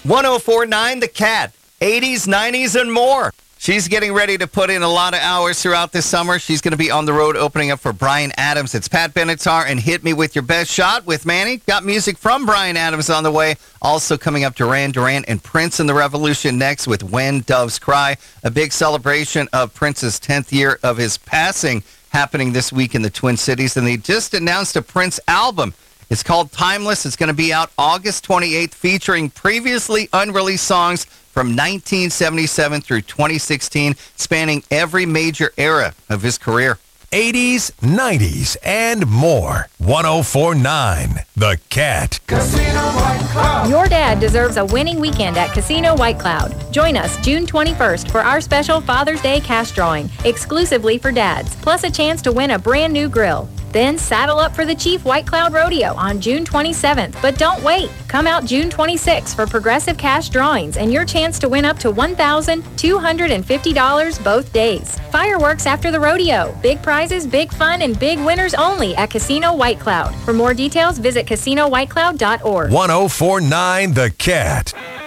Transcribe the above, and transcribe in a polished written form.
1049 The Cat, 80s, 90s, and more. She's getting ready to put in a lot of hours throughout this summer. She's going to be on the road opening up for Bryan Adams. It's Pat Benatar and Hit Me With Your Best Shot with Manny. Got music from Bryan Adams on the way. Also coming up, Duran Duran and Prince and the Revolution next with When Doves Cry. A big celebration of Prince's 10th year of his passing happening this week in the Twin Cities. And they just announced a Prince album. It's called Timeless. It's going to be out August 28th, featuring previously unreleased songs from 1977 through 2016, spanning every major era of his career. 80s, 90s, and more. 1049 The Cat. Casino White Cloud. Your dad deserves a winning weekend at Casino White Cloud. Join us June 21st for our special Father's Day cash drawing, exclusively for dads, plus a chance to win a brand new grill. Then saddle up for the Chief White Cloud Rodeo on June 27th. But don't wait. Come out June 26th for progressive cash drawings and your chance to win up to $1,250 both days. Fireworks after the rodeo. Big prizes, big fun, and big winners only at Casino White Cloud. For more details, visit CasinoWhiteCloud.org. 1049 The Cat.